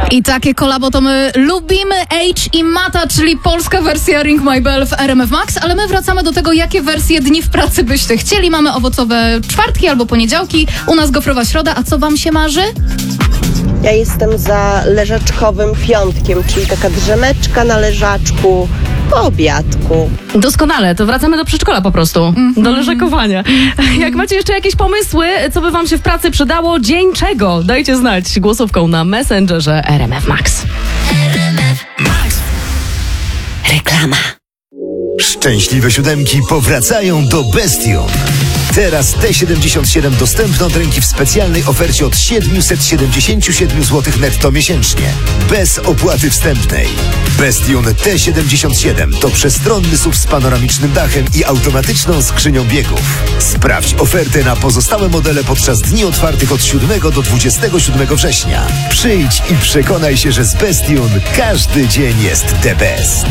I takie kolabo to my lubimy. Age i Mata, czyli polska wersja Ring My Bell w RMF Max, ale my wracamy do tego, jakie wersje dni w pracy byście chcieli. Mamy owocowe czwartki albo poniedziałki, u nas gofrowa środa, a co wam się marzy? Ja jestem za leżaczkowym piątkiem, czyli taka drzemeczka na leżaczku po obiadku. Doskonale, to wracamy do przedszkola po prostu, do leżakowania. Jak macie jeszcze jakieś pomysły, co by wam się w pracy przydało, dzień czego? Dajcie znać głosówką na Messengerze RMF Max. Reklama. Szczęśliwe siódemki powracają do Bestion. Teraz T77 dostępne od ręki w specjalnej ofercie od 777 zł netto miesięcznie. Bez opłaty wstępnej. Bestion T77 to przestronny SUV z panoramicznym dachem i automatyczną skrzynią biegów. Sprawdź ofertę na pozostałe modele podczas dni otwartych od 7 do 27 września. Przyjdź i przekonaj się, że z Bestion każdy dzień jest the best.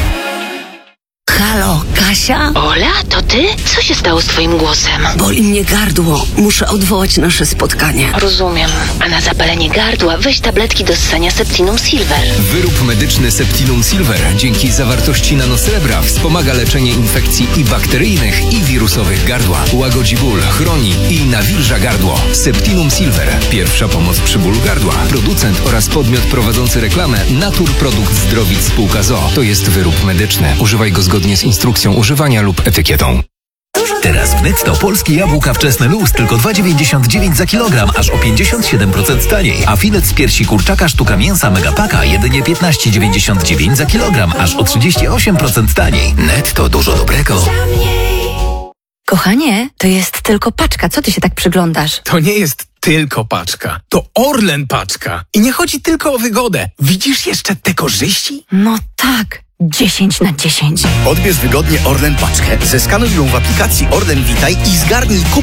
Halo, Kasia? Ola, to ty? Co się stało z twoim głosem? Boli mnie gardło. Muszę odwołać nasze spotkanie. Rozumiem. A na zapalenie gardła weź tabletki do ssania Septinum Silver. Wyrób medyczny Septinum Silver dzięki zawartości nanosrebra wspomaga leczenie infekcji i bakteryjnych, i wirusowych gardła. Łagodzi ból, chroni i nawilża gardło. Septinum Silver. Pierwsza pomoc przy bólu gardła. Producent oraz podmiot prowadzący reklamę Naturprodukt Zdrowic Spółka ZOO. To jest wyrób medyczny. Używaj go zgodnie z instrukcją używania lub etykietą. Teraz w Netto polskie jabłka wczesne luz tylko 2,99 za kilogram, aż o 57% taniej. A filet z piersi kurczaka sztuka mięsa Megapaka jedynie 15,99 za kilogram, aż o 38% taniej. Netto, dużo dobrego. Kochanie, to jest tylko paczka. Co ty się tak przyglądasz? To nie jest tylko paczka. To Orlen paczka. I nie chodzi tylko o wygodę. Widzisz jeszcze te korzyści? No tak. 10/10. Odbierz wygodnie Orlen paczkę, zeskanuj ją w aplikacji Orlen Witaj i zgarnij